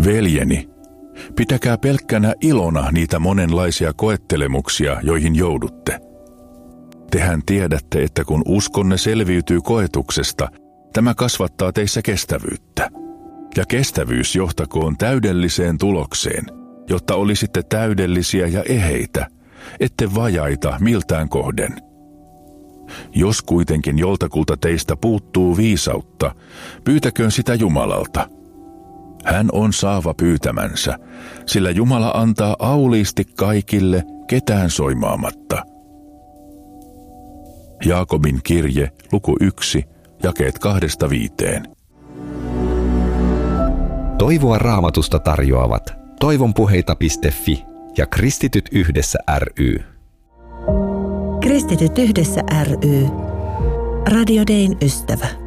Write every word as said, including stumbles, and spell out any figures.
Veljeni, pitäkää pelkkänä ilona niitä monenlaisia koettelemuksia, joihin joudutte. Tehän tiedätte, että kun uskonne selviytyy koetuksesta, tämä kasvattaa teissä kestävyyttä. Ja kestävyys johtakoon täydelliseen tulokseen, jotta olisitte täydellisiä ja eheitä, ette vajaita miltään kohden. Jos kuitenkin joltakulta teistä puuttuu viisautta, pyytäköön sitä Jumalalta. Hän on saava pyytämänsä, sillä Jumala antaa auliisti kaikille, ketään soimaamatta. Jaakobin kirje, luku yksi, jakeet kahdesta viiteen. Toivoa Raamatusta tarjoavat toivonpuheita piste fi ja Kristityt yhdessä ry. Kristityt yhdessä ry. Radio Dayn ystävä.